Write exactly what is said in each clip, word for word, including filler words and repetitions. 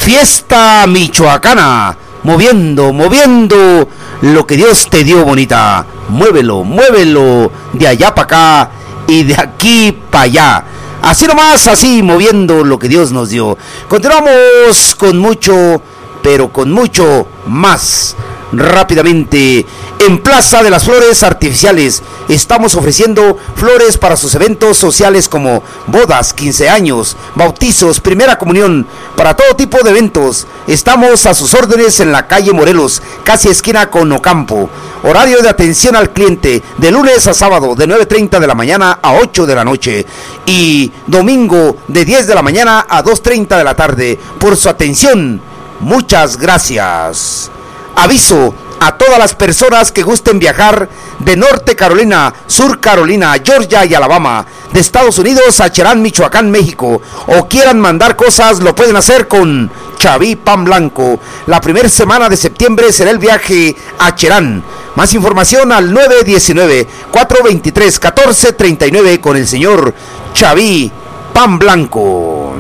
Fiesta michoacana, moviendo, moviendo lo que Dios te dio, bonita. Muévelo, muévelo de allá para acá y de aquí para allá. Así nomás, así, moviendo lo que Dios nos dio. Continuamos con mucho, pero con mucho más. Rápidamente, en Plaza de las Flores Artificiales estamos ofreciendo flores para sus eventos sociales como bodas, quince años, bautizos, primera comunión, para todo tipo de eventos. Estamos a sus órdenes en la calle Morelos, casi esquina con Ocampo. Horario de atención al cliente de lunes a sábado de nueve treinta de la mañana a ocho de la noche y domingo de diez de la mañana a dos treinta de la tarde. Por su atención, muchas gracias. Aviso a todas las personas que gusten viajar de Norte Carolina, Sur Carolina, Georgia y Alabama, de Estados Unidos a Cherán, Michoacán, México, o quieran mandar cosas, lo pueden hacer con Chaví Pan Blanco. La primera semana de septiembre será el viaje a Cherán. Más información al nueve uno nueve, cuatro dos tres, uno cuatro tres nueve con el señor Chaví Pan Blanco.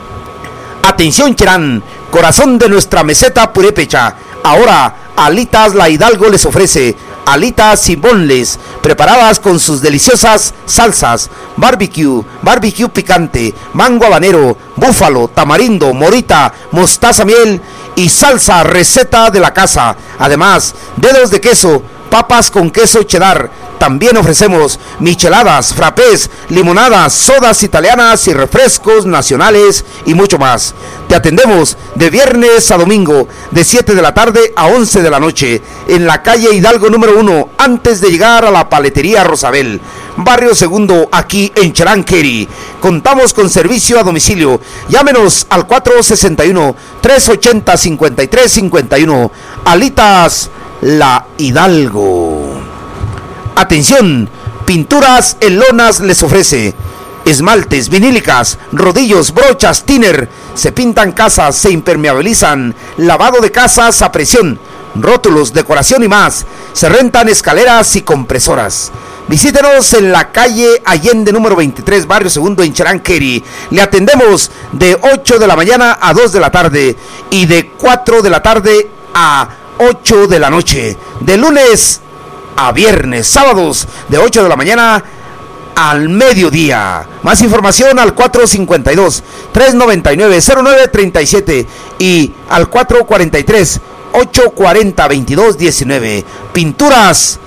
Atención, Cherán, corazón de nuestra meseta purépecha. Ahora, Alitas La Hidalgo les ofrece alitas y bonles preparadas con sus deliciosas salsas, barbecue, barbecue picante, mango habanero, búfalo, tamarindo, morita, mostaza, miel y salsa receta de la casa. Además, dedos de queso, papas con queso cheddar. También ofrecemos micheladas, frappés, limonadas, sodas italianas y refrescos nacionales y mucho más. Te atendemos de viernes a domingo, de siete de la tarde a once de la noche, en la calle Hidalgo número uno, antes de llegar a la paletería Rosabel, barrio Segundo, aquí en Charanqueri. Contamos con servicio a domicilio. Llámenos al cuatro seis uno, tres ocho cero, cinco tres cinco uno. Alitas La Hidalgo. Atención, Pinturas en Lonas les ofrece esmaltes, vinílicas, rodillos, brochas, thinner. Se pintan casas, se impermeabilizan, lavado de casas a presión, rótulos, decoración y más. Se rentan escaleras y compresoras. Visítenos en la calle Allende número veintitrés, barrio Segundo, en Charanqueri. Le atendemos de ocho de la mañana a dos de la tarde y de cuatro de la tarde a ocho de la noche. De lunes a viernes, sábados de ocho de la mañana al mediodía. Más información al cuatro cinco dos, tres nueve nueve, cero nueve tres siete y al cuatro cuatro tres, ocho cuatro cero, veintidós diecinueve. Pinturas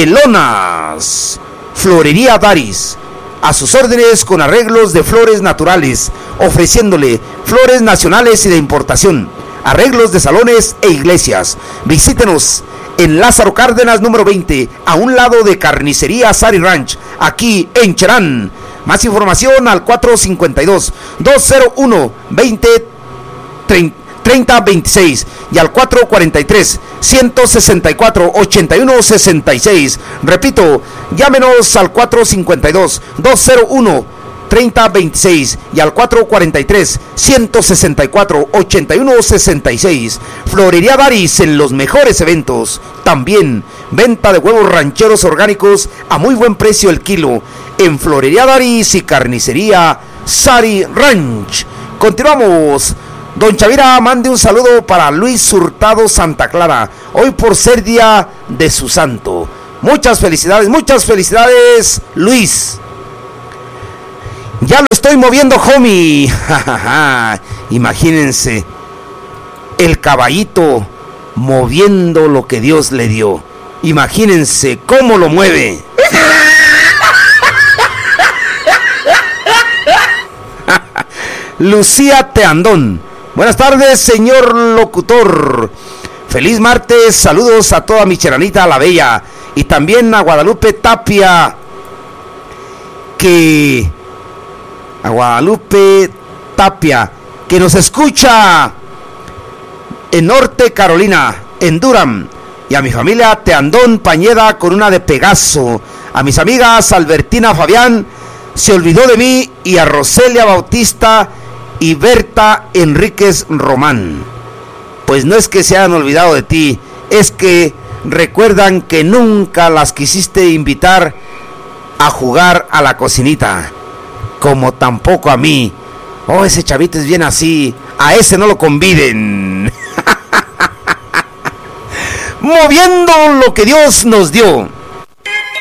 Elonas. Florería Daris, a sus órdenes con arreglos de flores naturales, ofreciéndole flores nacionales y de importación, arreglos de salones e iglesias. Visítenos en Lázaro Cárdenas número veinte, a un lado de Carnicería Sari Ranch, aquí en Cherán. Más información al cuatro cinco dos, dos cero uno, veinte treinta veintiséis y al cuatro cuatro tres, ciento sesenta y cuatro, ochenta y uno sesenta y seis. Repito, llámenos al cuatro cinco dos, dos cero uno, treinta veintiséis y al cuatro cuatro tres, ciento sesenta y cuatro, ochenta y uno sesenta y seis. Florería Daris en los mejores eventos. También venta de huevos rancheros orgánicos a muy buen precio el kilo en Florería Daris y Carnicería Sari Ranch. Continuamos. Don Chavira, mande un saludo para Luis Hurtado Santa Clara, hoy por ser día de su santo. Muchas felicidades, muchas felicidades, Luis. Ya lo estoy moviendo, homie. Imagínense, el caballito moviendo lo que Dios le dio. Imagínense cómo lo mueve. Lucía Teandón. Buenas tardes, señor locutor. Feliz martes, saludos a toda mi cheranita la bella. Y también a Guadalupe Tapia, que... A Guadalupe Tapia, que nos escucha en Norte Carolina, en Durham. Y a mi familia Teandón Pañeda con una de Pegaso. A mis amigas Albertina Fabián, Se Olvidó de Mí, y a Roselia Bautista y Berta Enríquez Román. Pues no es que se hayan olvidado de ti, es que recuerdan que nunca las quisiste invitar a jugar a la cocinita, como tampoco a mí, Oh, ese chavito es bien así. A ese no lo conviden. Moviendo lo que Dios nos dio.